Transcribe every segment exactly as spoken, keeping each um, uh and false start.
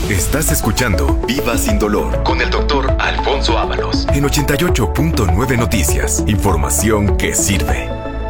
Estás escuchando Viva Sin Dolor con el doctor Alfonso Ábalos en ochenta y ocho punto nueve Noticias. Información que sirve.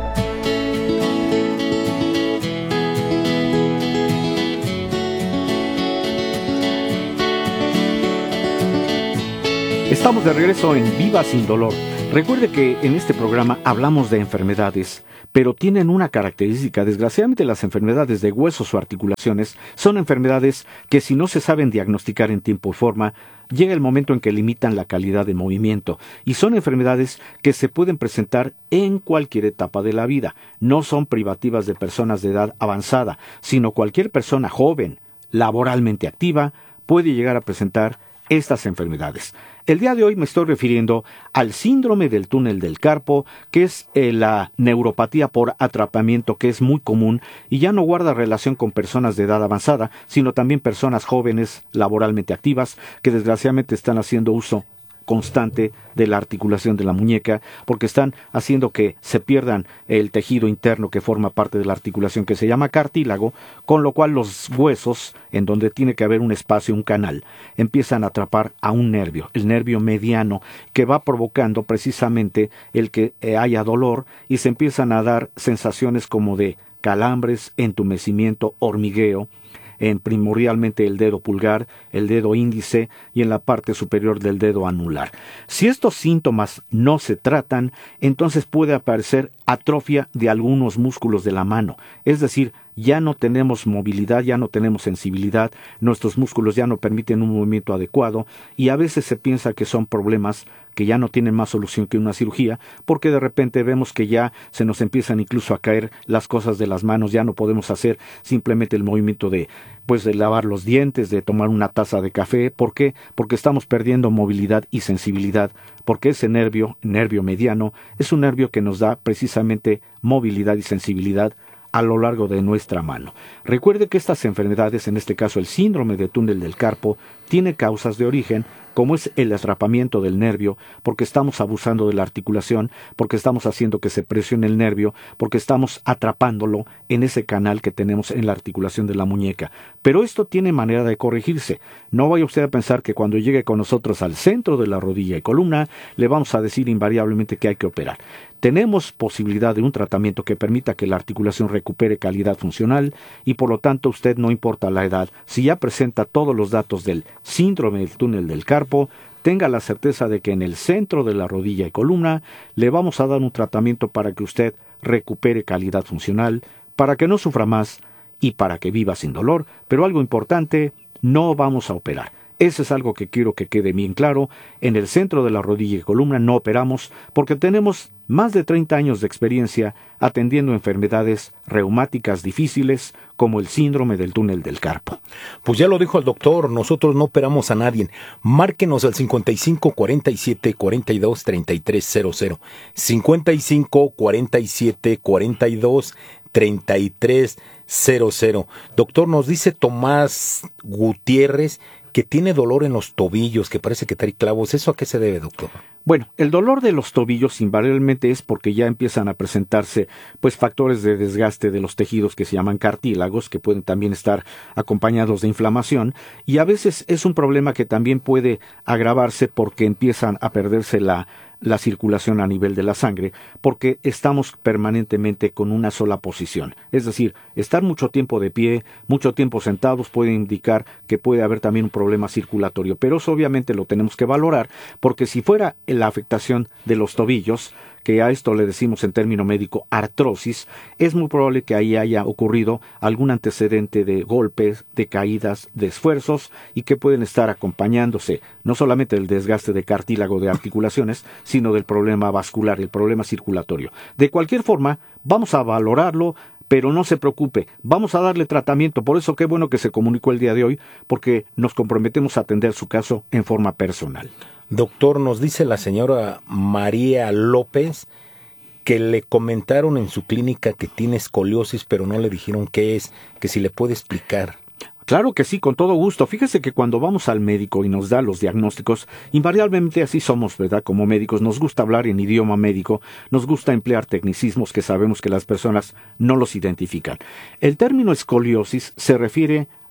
Estamos de regreso en Viva Sin Dolor. Recuerde que en este programa hablamos de enfermedades, pero tienen una característica. Desgraciadamente, las enfermedades de huesos o articulaciones son enfermedades que, si no se saben diagnosticar en tiempo y forma, llega el momento en que limitan la calidad de movimiento. Y son enfermedades que se pueden presentar en cualquier etapa de la vida. No son privativas de personas de edad avanzada, sino cualquier persona joven, laboralmente activa, puede llegar a presentar estas enfermedades. El día de hoy me estoy refiriendo al síndrome del túnel del carpo, que es eh, la neuropatía por atrapamiento, que es muy común y ya no guarda relación con personas de edad avanzada, sino también personas jóvenes laboralmente activas que desgraciadamente están haciendo uso constante de la articulación de la muñeca, porque están haciendo que se pierdan el tejido interno que forma parte de la articulación, que se llama cartílago, con lo cual los huesos, en donde tiene que haber un espacio, un canal, empiezan a atrapar a un nervio, el nervio mediano, que va provocando precisamente el que eh, haya dolor y se empiezan a dar sensaciones como de calambres, entumecimiento, hormigueo, en primordialmente el dedo pulgar, el dedo índice y en la parte superior del dedo anular. Si estos síntomas no se tratan, entonces puede aparecer atrofia de algunos músculos de la mano, es decir, ya no tenemos movilidad, ya no tenemos sensibilidad, nuestros músculos ya no permiten un movimiento adecuado y a veces se piensa que son problemas que ya no tienen más solución que una cirugía, porque de repente vemos que ya se nos empiezan incluso a caer las cosas de las manos, ya no podemos hacer simplemente el movimiento de, pues, de lavar los dientes, de tomar una taza de café. ¿Por qué? Porque estamos perdiendo movilidad y sensibilidad, porque ese nervio, nervio mediano, es un nervio que nos da precisamente movilidad y sensibilidad a lo largo de nuestra mano. Recuerde que estas enfermedades, en este caso el síndrome de túnel del carpo, tiene causas de origen, como es el atrapamiento del nervio, porque estamos abusando de la articulación, porque estamos haciendo que se presione el nervio, porque estamos atrapándolo en ese canal que tenemos en la articulación de la muñeca. Pero esto tiene manera de corregirse. No vaya usted a pensar que cuando llegue con nosotros al centro de la rodilla y columna, le vamos a decir invariablemente que hay que operar. Tenemos posibilidad de un tratamiento que permita que la articulación recupere calidad funcional y por lo tanto usted, no importa la edad, si ya presenta todos los datos del síndrome del túnel del carpo, tenga la certeza de que en el centro de la rodilla y columna le vamos a dar un tratamiento para que usted recupere calidad funcional, para que no sufra más y para que viva sin dolor. Pero algo importante, no vamos a operar. Eso es algo que quiero que quede bien claro. En el centro de la rodilla y columna no operamos porque tenemos más de treinta años de experiencia atendiendo enfermedades reumáticas difíciles como el síndrome del túnel del carpo. Pues ya lo dijo el doctor, nosotros no operamos a nadie. Márquenos al cincuenta y cinco, cuarenta y siete, cuarenta y dos, treinta y tres cero cero. cincuenta y cinco, cuarenta y siete, cuarenta y dos, treinta y tres cero cero. Doctor, nos dice Tomás Gutiérrez que tiene dolor en los tobillos, que parece que trae clavos. ¿Eso a qué se debe, doctor? Bueno, el dolor de los tobillos invariablemente es porque ya empiezan a presentarse pues factores de desgaste de los tejidos que se llaman cartílagos, que pueden también estar acompañados de inflamación, y a veces es un problema que también puede agravarse porque empiezan a perderse la la circulación a nivel de la sangre, porque estamos permanentemente con una sola posición. Es decir, estar mucho tiempo de pie, mucho tiempo sentados puede indicar que puede haber también un problema circulatorio, pero eso obviamente lo tenemos que valorar, porque si fuera la afectación de los tobillos, que a esto le decimos en término médico artrosis, es muy probable que ahí haya ocurrido algún antecedente de golpes, de caídas, de esfuerzos, y que pueden estar acompañándose no solamente del desgaste de cartílago de articulaciones, sino del problema vascular, el problema circulatorio. De cualquier forma, vamos a valorarlo, pero no se preocupe, vamos a darle tratamiento. Por eso qué bueno que se comunicó el día de hoy, porque nos comprometemos a atender su caso en forma personal. Doctor, nos dice la señora María López que le comentaron en su clínica que tiene escoliosis, pero no le dijeron qué es, que si le puede explicar. Claro que sí, con todo gusto. Fíjese que cuando vamos al médico y nos da los diagnósticos, invariablemente así somos, ¿verdad? Como médicos nos gusta hablar en idioma médico, nos gusta emplear tecnicismos que sabemos que las personas no los identifican. El término escoliosis se refiere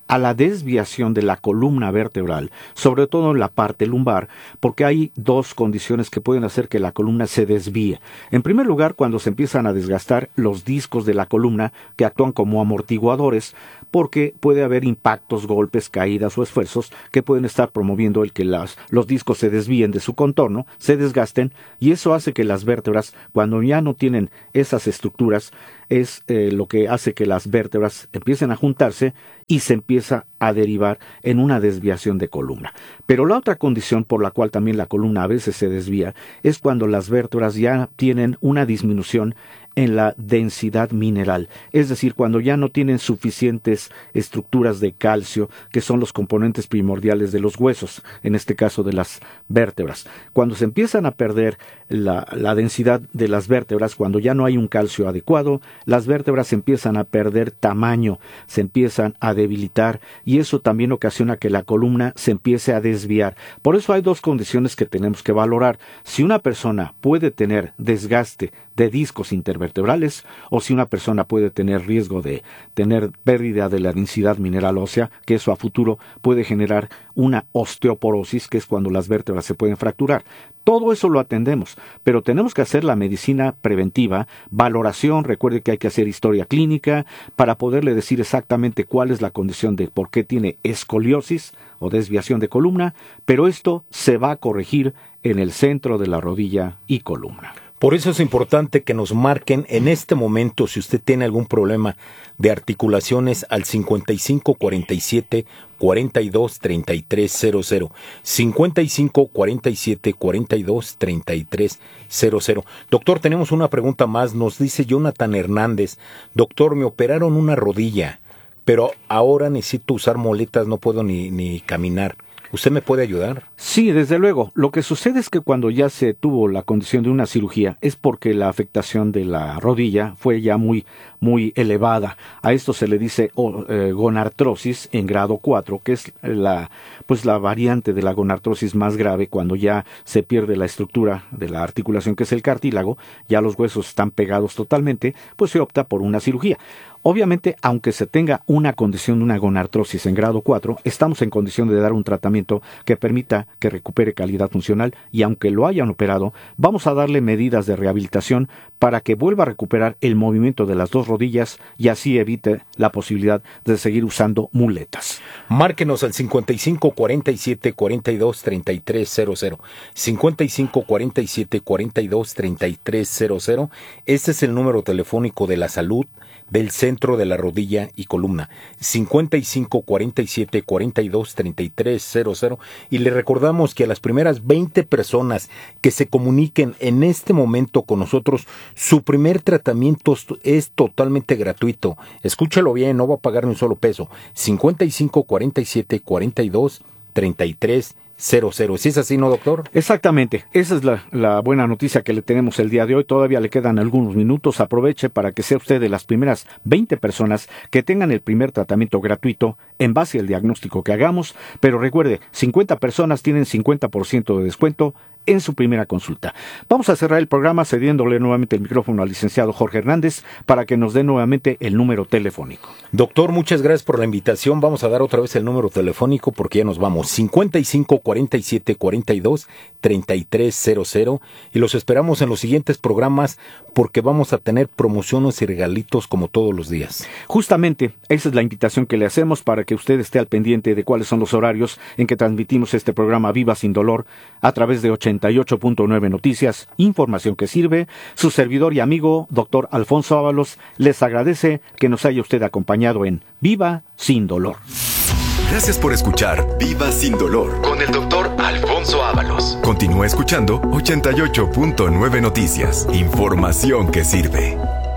a la desviación de la columna vertebral, sobre todo en la parte lumbar, porque hay dos condiciones que pueden hacer que la columna se desvíe. En primer lugar, cuando se empiezan a desgastar los discos de la columna, que actúan como amortiguadores, porque puede haber impactos, golpes, caídas o esfuerzos que pueden estar promoviendo el que las, los discos se desvíen de su contorno, se desgasten, y eso hace que las vértebras, cuando ya no tienen esas estructuras, es eh, lo que hace que las vértebras empiecen a juntarse y se empieza a derivar en una desviación de columna. Pero la otra condición por la cual también la columna a veces se desvía es cuando las vértebras ya tienen una disminución en la densidad mineral, es decir, cuando ya no tienen suficientes estructuras de calcio, que son los componentes primordiales de los huesos, en este caso de las vértebras. Cuando se empiezan a perder la, la densidad de las vértebras, cuando ya no hay un calcio adecuado, las vértebras empiezan a perder tamaño, se empiezan a debilitar, y eso también ocasiona que la columna se empiece a desviar. Por eso hay dos condiciones que tenemos que valorar: si una persona puede tener desgaste de discos intervertebrales, o si una persona puede tener riesgo de tener pérdida de la densidad mineral ósea, que eso a futuro puede generar una osteoporosis, que es cuando las vértebras se pueden fracturar. Todo eso lo atendemos, pero tenemos que hacer la medicina preventiva, valoración. Recuerde que hay que hacer historia clínica para poderle decir exactamente cuál es la condición de por qué tiene escoliosis o desviación de columna, pero esto se va a corregir en el centro de la rodilla y columna. Por eso es importante que nos marquen en este momento si usted tiene algún problema de articulaciones al cincuenta y cinco cuarenta y siete cuarenta y dos treinta y tres cero cero, cincuenta y cinco cuarenta y siete cuarenta y dos treinta y tres cero cero. Doctor, tenemos una pregunta más. Nos dice Jonathan Hernández: doctor, me operaron una rodilla, pero ahora necesito usar muletas, no puedo ni, ni caminar. ¿Usted me puede ayudar? Sí, desde luego. Lo que sucede es que cuando ya se tuvo la condición de una cirugía es porque la afectación de la rodilla fue ya muy, muy elevada. A esto se le dice oh, eh, gonartrosis en grado cuatro, que es la, pues la variante de la gonartrosis más grave, cuando ya se pierde la estructura de la articulación, que es el cartílago, ya los huesos están pegados totalmente, pues se opta por una cirugía. Obviamente, aunque se tenga una condición de una gonartrosis en grado cuatro, estamos en condición de dar un tratamiento que permita que recupere calidad funcional, y aunque lo hayan operado, vamos a darle medidas de rehabilitación para que vuelva a recuperar el movimiento de las dos rodillas y así evite la posibilidad de seguir usando muletas. Márquenos al cincuenta y cinco cuarenta y siete cuarenta y dos treinta y tres cero cero, cincuenta y cinco cuarenta y siete cuarenta y dos treinta y tres cero cero. Este es el número telefónico de la salud del centro de la rodilla y columna, cincuenta y cinco cuarenta y siete cuarenta y dos treinta y tres cero cero, y le recordamos que a las primeras veinte personas que se comuniquen en este momento con nosotros, su primer tratamiento es totalmente gratuito. Escúchalo bien, no va a pagar ni un solo peso. cincuenta y cinco cuarenta y siete cuarenta y dos treinta y tres cero cero. ¿Sí es así, no, doctor? Exactamente. Esa es la, la buena noticia que le tenemos el día de hoy. Todavía le quedan algunos minutos. Aproveche para que sea usted de las primeras veinte personas que tengan el primer tratamiento gratuito en base al diagnóstico que hagamos. Pero recuerde, cincuenta personas tienen cincuenta por ciento de descuento en su primera consulta. Vamos a cerrar el programa cediéndole nuevamente el micrófono al licenciado Jorge Hernández para que nos dé nuevamente el número telefónico. Doctor, muchas gracias por la invitación. Vamos a dar otra vez el número telefónico porque ya nos vamos. cincuenta y cinco cuarenta y siete cuarenta y dos treinta y tres cero cero, y los esperamos en los siguientes programas porque vamos a tener promociones y regalitos como todos los días. Justamente, esa es la invitación que le hacemos para que usted esté al pendiente de cuáles son los horarios en que transmitimos este programa Viva Sin Dolor a través de ochenta y ocho punto nueve Noticias, información que sirve. Su servidor y amigo, doctor Alfonso Ábalos, les agradece que nos haya usted acompañado en Viva Sin Dolor. Gracias por escuchar Viva Sin Dolor con el doctor Alfonso Ábalos. Continúa escuchando ochenta y ocho punto nueve Noticias, información que sirve.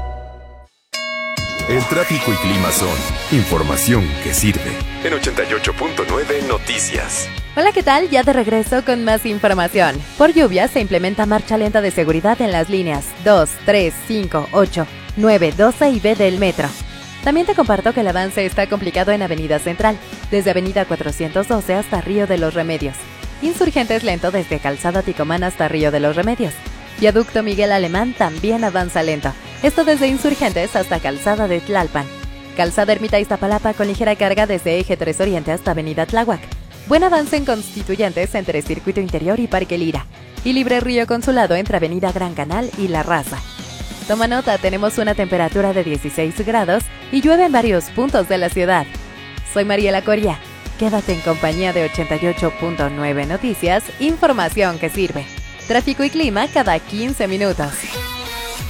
El tráfico y clima son información que sirve en ochenta y ocho punto nueve Noticias. Hola, ¿qué tal? Ya de regreso con más información. Por lluvia se implementa marcha lenta de seguridad en las líneas dos, tres, cinco, ocho, nueve, doce y B del metro. También te comparto que el avance está complicado en Avenida Central, desde Avenida cuatrocientos doce hasta Río de los Remedios. Insurgentes lento desde Calzada Ticomán hasta Río de los Remedios. Viaducto Miguel Alemán también avanza lento, esto desde Insurgentes hasta Calzada de Tlalpan. Calzada Ermita Iztapalapa con ligera carga desde Eje tres Oriente hasta Avenida Tláhuac. Buen avance en Constituyentes entre Circuito Interior y Parque Lira. Y libre Río Consulado entre Avenida Gran Canal y La Raza. Toma nota, tenemos una temperatura de dieciséis grados y llueve en varios puntos de la ciudad. Soy Mariela Coria. Quédate en compañía de ochenta y ocho punto nueve Noticias, información que sirve. Tráfico y clima cada quince minutos.